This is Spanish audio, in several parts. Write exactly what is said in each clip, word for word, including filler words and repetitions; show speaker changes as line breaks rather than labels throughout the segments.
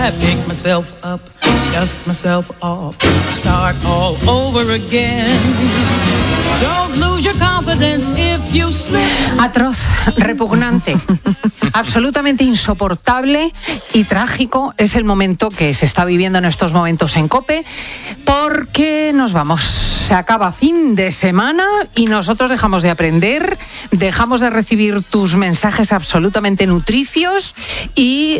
I pick myself up, dust myself off, start all over again. Don't lose your confidence if you slip.
Atroz, repugnante, absolutamente insoportable y trágico es el momento que se está viviendo en estos momentos en COPE, porque nos vamos, se acaba fin de semana y nosotros dejamos de aprender, dejamos de recibir tus mensajes absolutamente nutricios y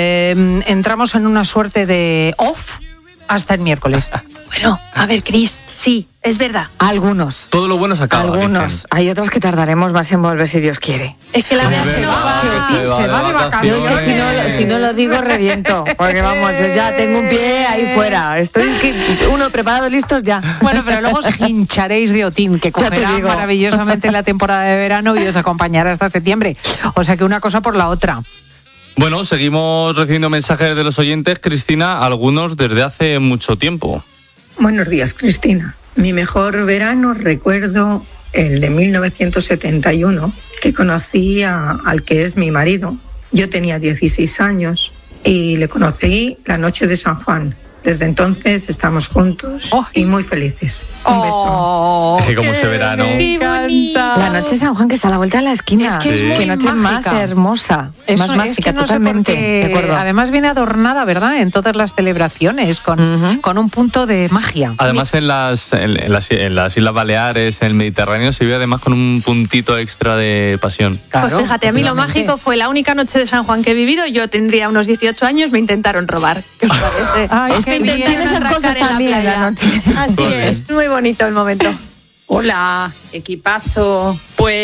eh, entramos en una suerte de off hasta el miércoles.
Bueno, a ver, Cris, sí, es verdad.
Algunos.
Todo lo bueno se acaba.
Algunos.
Dicen.
Hay otros que tardaremos más en volver si Dios quiere.
Es que la
Es
verdad se
verdad,
va.
que
se va de vacaciones.
Yo es que si no, si no lo digo reviento, porque vamos, ya tengo un pie ahí fuera. Estoy que- uno preparado, listos ya.
Bueno, pero luego os hincharéis de Otín, que
Ya te
cogerá
digo.
maravillosamente la temporada de verano y os acompañará hasta septiembre. O sea que una cosa por la otra.
Bueno, seguimos recibiendo mensajes de los oyentes, Cristina, algunos desde hace mucho tiempo.
Buenos días, Cristina. Mi mejor verano recuerdo el de mil novecientos setenta y uno, que conocí a- al que es mi marido. Yo tenía dieciséis años y le conocí la noche de San Juan. Desde entonces estamos juntos
Oh.
y muy felices. Un beso.
Oh,
Es que como ese verano.
Qué bonito.
La noche de San Juan, que está a la vuelta de la esquina.
Es que
es
Qué
muy
noche más
mágica.
hermosa.
Eso
más
es
mágica,
que no sé por
totalmente.
qué,
De acuerdo.
además viene adornada, ¿verdad? En todas las celebraciones con,
Ujú.
con un punto de magia.
Además, en las, en, en las, en las Islas Baleares, en el Mediterráneo, se vive además con un puntito extra de pasión.
Claro,
Pues fíjate, a mí lo
efectivamente.
mágico fue la única noche de San Juan que he vivido. Yo tendría unos dieciocho años, me intentaron robar. ¿Qué os parece?
Ay,
Es
qué
que
bien.
intentaron
Tiene esas
atracar
cosas
en la
también en la
playa.
noche.
Así
Joder.
es, muy bonito el momento.
Hola, equipazo.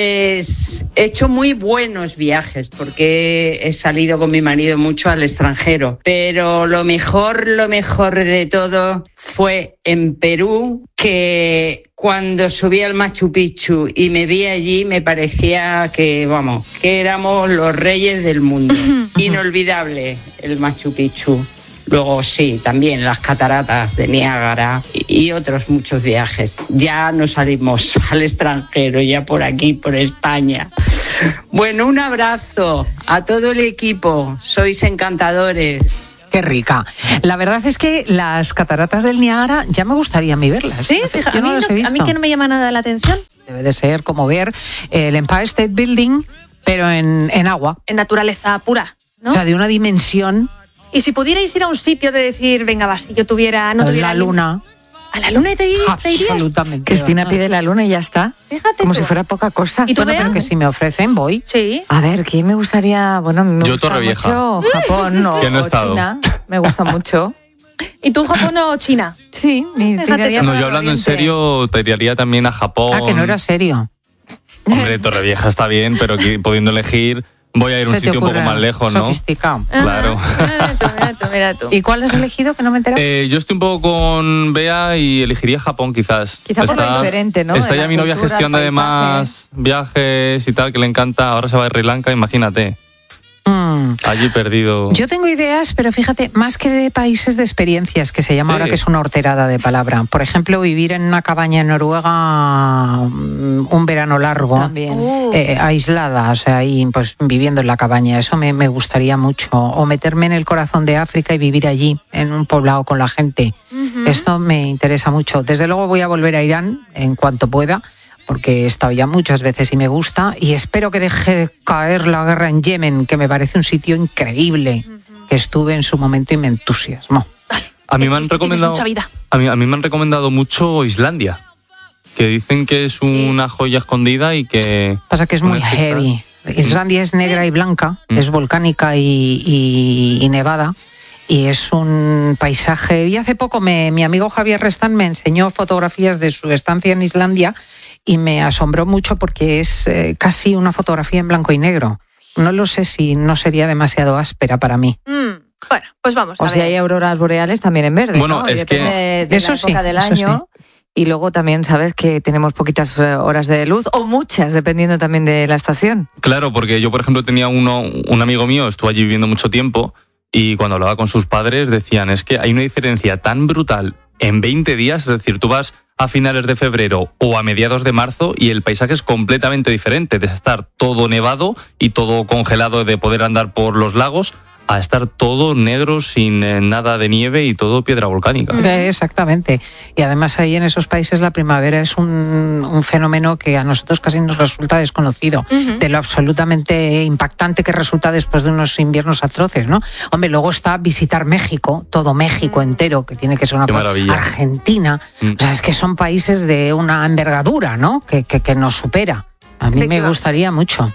Pues he hecho muy buenos viajes porque he salido con mi marido mucho al extranjero, pero lo mejor, lo mejor de todo fue en Perú, que cuando subí al Machu Picchu y me vi allí me parecía que, vamos, que éramos los reyes del mundo. Inolvidable el Machu Picchu. Luego sí, también las cataratas de Niágara y, y otros muchos viajes. Ya no salimos al extranjero, ya por aquí, por España. Bueno, un abrazo a todo el equipo. Sois encantadores.
Qué rica. La verdad es que las cataratas del Niágara ya me gustaría a mí verlas.
Sí, fíjate,
Yo
a, mí
no las he
no- a
visto.
mí que no me llama nada la atención.
Debe de ser como ver el Empire State Building, pero en, en agua.
En naturaleza pura, ¿no?
O sea, de una dimensión,
Y si pudierais ir a un sitio de decir, venga, va, si yo tuviera, no tuviera
la
alguien-
luna.
¿A la luna te, ir- te irías?
Absolutamente.
Cristina pide la luna y ya está.
Fíjate
Como
tú.
si fuera poca cosa.
¿Y tú,
Bueno,
Bea?
pero que si me ofrecen, voy.
Sí.
A ver, ¿quién me gustaría? Bueno, a mí me
Yo,
gusta
Torrevieja.
mucho Japón o,
Que no he
o
estado.
China. Me gusta mucho.
¿Y tú, Japón o China?
Sí, me
Fíjate
tiraría
tú.
No,
para
yo hablando en
Oriente.
serio, te iría también a Japón.
Ah, que no era serio.
Hombre, Torrevieja está bien, pero que, pudiendo elegir, voy a ir a un
Se te
sitio un poco
ocurre
más lejos, ¿no?
sofisticado.
Claro.
Mira tú, mira tú, mira tú.
¿Y cuál has elegido que no me he enterado?
Eh, yo estoy un poco con Bea y elegiría Japón, quizás.
Quizá por lo diferente, ¿no?
Está
De
ya
la
mi novia
cultura,
gestionando
el
además viajes y tal, que le encanta. Ahora se va a Sri Lanka, imagínate.
Mm.
Allí perdido.
Yo tengo ideas, pero fíjate, más que de países de experiencias, que se llama
Sí.
ahora, que es una horterada de palabra. Por ejemplo, vivir en una cabaña en Noruega mm, un verano largo,
También.
Uh.
eh, aislada, o sea, ahí pues viviendo en la cabaña, eso me, me gustaría mucho. O meterme en el corazón de África y vivir allí, en un poblado con la gente. Esto me interesa mucho. Desde luego voy a volver a Irán en cuanto pueda, porque he estado ya muchas veces y me gusta, y espero que deje de caer la guerra en Yemen, que me parece un sitio increíble, que estuve en su momento y me entusiasmó.
A mí me han
Tienes
recomendado.
mucha vida.
A mí, a mí me han recomendado mucho Islandia, que dicen que es una joya escondida y que.
Pasa que es muy
Unas pistas.
heavy. Islandia es negra y blanca,
Mm.
es volcánica y, y- y nevada, y es un paisaje. Y hace poco me, mi amigo Javier Restán me enseñó fotografías de su estancia en Islandia y me asombró mucho porque es eh, casi una fotografía en blanco y negro. No lo sé si no sería demasiado áspera para mí.
Mm, bueno, pues vamos
O
a
si
ver.
hay auroras boreales también en verde,
Bueno,
¿no? Y
es
depende
que-
de, de
Eso
la
sí,
época del
eso
año. Y luego también sabes que tenemos poquitas eh, horas de luz, o muchas, dependiendo también de la estación.
Claro, porque yo, por ejemplo, tenía uno, un amigo mío, estuvo allí viviendo mucho tiempo, y cuando hablaba con sus padres decían, es que hay una diferencia tan brutal en veinte días, es decir, tú vas a finales de febrero o a mediados de marzo y el paisaje es completamente diferente, de estar todo nevado y todo congelado de poder andar por los lagos, a estar todo negro, sin eh, nada de nieve y todo piedra volcánica.
Eh, Exactamente. Y además ahí en esos países la primavera es un, un fenómeno que a nosotros casi nos resulta desconocido, uh-huh. de lo absolutamente impactante que resulta después de unos inviernos atroces, ¿no? Hombre, luego está visitar México, todo México uh-huh. entero, que tiene que ser una cosa. Argentina, uh-huh. o sea, es que son países de una envergadura, ¿no? Que, que, que nos supera. A mí me gustaría mucho.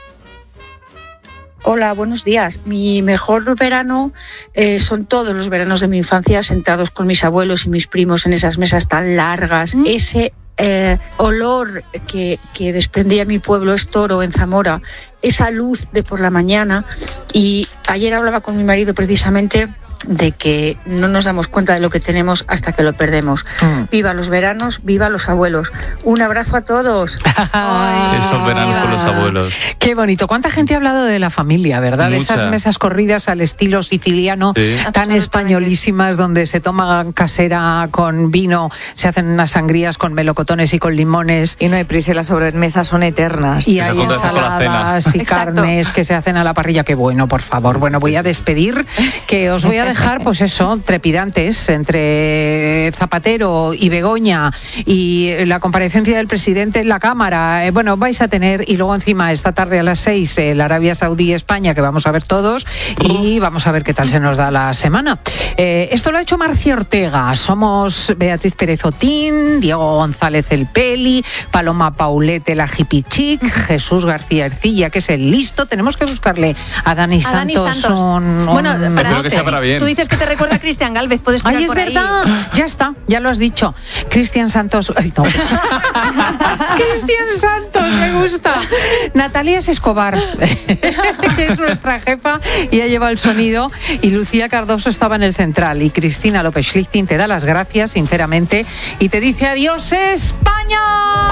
Hola, buenos días. Mi mejor verano eh, son todos los veranos de mi infancia, sentados con mis abuelos y mis primos en esas mesas tan largas. Mm. Ese eh, olor que, que desprendía mi pueblo Estoro, en Zamora, esa luz de por la mañana. Y ayer hablaba con mi marido precisamente de que no nos damos cuenta de lo que tenemos hasta que lo perdemos. Mm. Viva los veranos, viva los abuelos. Un abrazo a todos.
Esos veranos con los abuelos.
Qué bonito. ¿Cuánta gente ha hablado de la familia, verdad?
Mucha.
De esas mesas corridas al estilo siciliano, sí. tan españolísimas, donde se toma casera con vino, se hacen unas sangrías con melocotones y con limones.
Y no hay prisa, y las sobremesas son eternas.
Y hay ensaladas y carnes que se hacen a la parrilla. Qué bueno, por favor. Bueno, voy a despedir, que os voy a dejar, pues eso, trepidantes entre Zapatero y Begoña y la comparecencia del presidente en la Cámara. Eh, bueno, vais a tener, y luego encima esta tarde a las seis, el Arabia Saudí España, que vamos a ver todos, y vamos a ver qué tal se nos da la semana. Eh, esto lo ha hecho Marcia Ortega. Somos Beatriz Pérez Otín, Diego González el Peli, Paloma Paulete la Jipichic, Jesús García Ercilla, que es el listo. Tenemos que buscarle a Dani, a Dani Santos, Santos. Un, un...
Bueno, para
espero que sea para bien.
Tú dices que te recuerda a Cristian Gálvez, puedes tirar
Ay, es
por
verdad,
ahí.
Ya está, ya lo has dicho. Cristian Santos. Ay, no. Cristian Santos, me gusta. Natalia Escobar, que es nuestra jefa y ha llevado el sonido, y Lucía Cardoso estaba en el central, y Cristina López Schlichting te da las gracias, sinceramente, y te dice adiós, España.